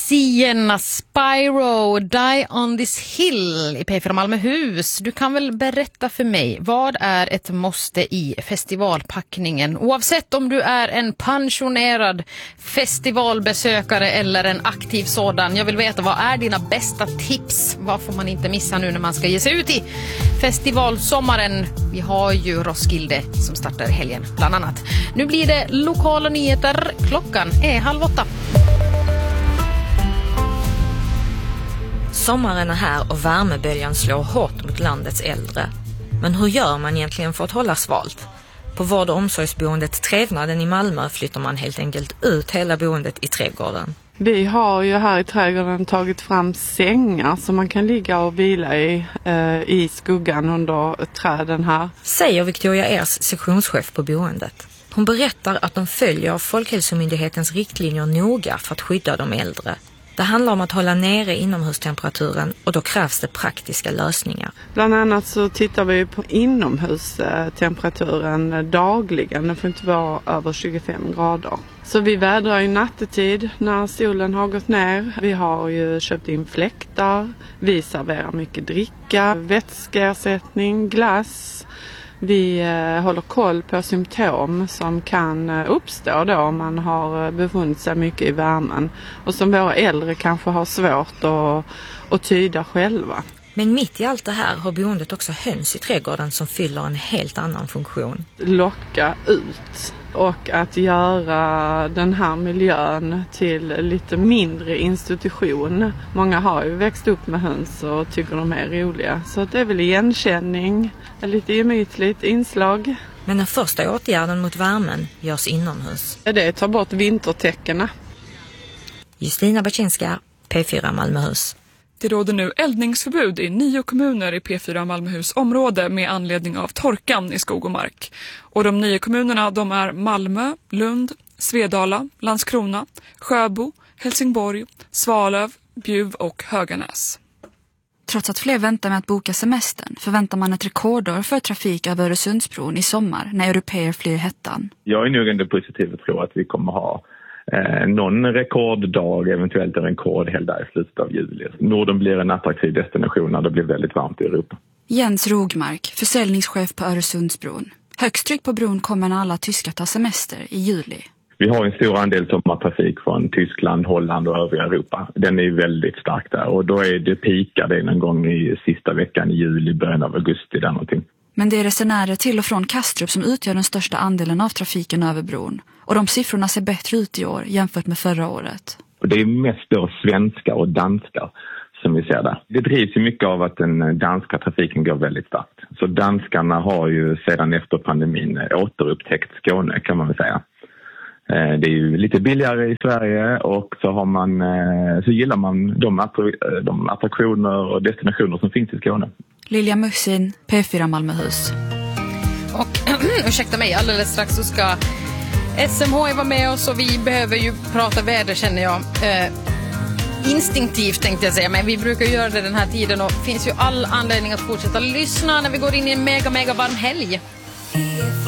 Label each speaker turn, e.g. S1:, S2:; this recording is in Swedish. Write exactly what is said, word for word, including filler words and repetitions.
S1: Sienna Spyro, Die on this hill i P fyra Malmöhus. Du kan väl berätta för mig, vad är ett måste i festivalpackningen? Oavsett om du är en pensionerad festivalbesökare eller en aktiv sådan. Jag vill veta, vad är dina bästa tips? Vad får man inte missa nu när man ska ge sig ut i festivalsommaren? Vi har ju Roskilde som startar helgen bland annat. Nu blir det lokala nyheter. Klockan är halv åtta.
S2: Sommaren är här och värmeböljan slår hårt mot landets äldre. Men hur gör man egentligen för att hålla svalt? På vård- och omsorgsboendet Trevnaden i Malmö flyttar man helt enkelt ut hela boendet i trädgården.
S3: Vi har ju här i trädgården tagit fram sängar som man kan ligga och vila i, eh, i skuggan under träden här.
S2: Säger Victoria Ers, sektionschef på boendet. Hon berättar att de följer Folkhälsomyndighetens riktlinjer noga för att skydda de äldre. Det handlar om att hålla nere inomhustemperaturen och då krävs det praktiska lösningar.
S3: Bland annat så tittar vi på inomhustemperaturen dagligen. Den får inte vara över tjugofem grader. Så vi vädrar ju nattetid när solen har gått ner. Vi har ju köpt in fläktar. Vi serverar mycket dricka, vätskeersättning, glass. Vi eh, håller koll på symptom som kan eh, uppstå då om man har eh, befunnit sig mycket i värmen. Och som våra äldre kanske har svårt att, att tyda själva.
S2: Men mitt i allt det här har boendet också höns i trädgården som fyller en helt annan funktion.
S3: Locka ut och att göra den här miljön till lite mindre institution. Många har ju växt upp med höns och tycker de är roliga. Så det är väl igenkänning, lite gemytligt inslag.
S2: Men den första åtgärden mot värmen görs inomhus.
S3: Det tar bort vintertäckena.
S2: Justina Baczynska, P fyra Malmöhus.
S4: Det råder nu eldningsförbud i nio kommuner i P fyra Malmöhus område med anledning av torkan i skog och mark. Och de nio kommunerna, de är Malmö, Lund, Svedala, Landskrona, Sjöbo, Helsingborg, Svalöv, Bjuv och Höganäs.
S5: Trots att fler väntar med att boka semestern förväntar man ett rekordår för trafik över Öresundsbron i sommar när europeer flyr hettan.
S6: Jag är nog ändå positiv och tror att vi kommer ha Eh, någon rekorddag, eventuellt en rekordhelgdag i slutet av juli. Norden blir en attraktiv destination när det blir väldigt varmt i Europa.
S5: Jens Rogmark, försäljningschef på Öresundsbron. Högst tryck på bron kommer när alla tyskar tar semester i juli.
S6: Vi har en stor andel sommartrafik från Tyskland, Holland och övriga Europa. Den är väldigt stark där och då är det pikar det en gång i sista veckan i juli, början av augusti där någonting.
S5: Men det är resenärer till och från Kastrup som utgör den största andelen av trafiken över bron. Och de siffrorna ser bättre ut i år jämfört med förra året.
S6: Och det är mest då svenskar och danskar som vi ser där. Det drivs ju mycket av att den danska trafiken går väldigt starkt. Så danskarna har ju sedan efter pandemin återupptäckt Skåne kan man väl säga. Det är ju lite billigare i Sverige och så, har man, så gillar man de, attrak- de attraktioner och destinationer som finns i Skåne.
S5: Lilja Muxin, P fyra Malmöhus.
S1: Och ursäkta mig, alldeles strax så ska S M H vara med oss och vi behöver ju prata väder känner jag. Eh, instinktivt tänkte jag säga, men vi brukar göra det den här tiden och det finns ju all anledning att fortsätta lyssna när vi går in i en mega mega varm helg.